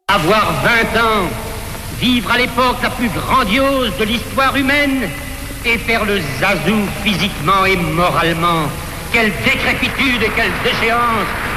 Avoir 20 ans, vivre à l'époque la plus grandiose de l'histoire humaine et faire le zazou physiquement et moralement. Quelle décrépitude et quelle déchéance!